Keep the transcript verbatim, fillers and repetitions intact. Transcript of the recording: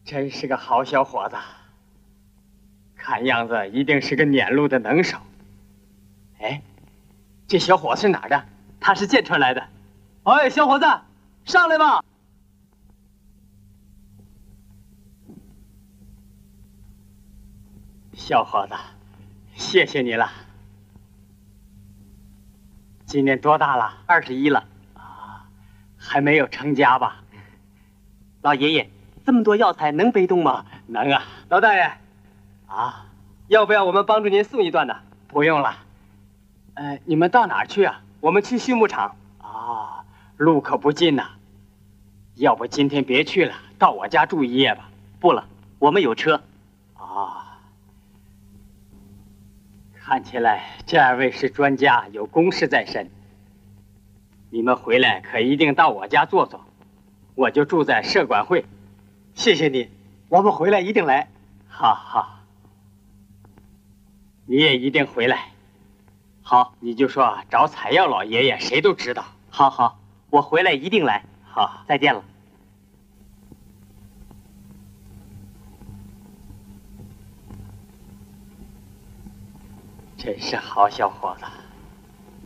真是个好小伙子，看样子一定是个撵路的能手。哎，这小伙子是哪儿的？他是剑川来的。哎，小伙子，上来吧。小伙子，谢谢你了。今年多大了？二十一了。啊，还没有成家吧？老爷爷，这么多药材能背动吗？能啊。老大爷，啊，要不要我们帮助您送一段呢？不用了。呃，你们到哪儿去啊？我们去畜牧场。啊，路可不近呐。要不今天别去了，到我家住一夜吧。不了，我们有车。啊，看起来这二位是专家，有公事在身。你们回来可一定到我家坐坐，我就住在社管会。谢谢你，我们回来一定来。好好，你也一定回来。好，你就说找采药老爷爷，谁都知道。好好，我回来一定来。好，再见了。真是好小伙子。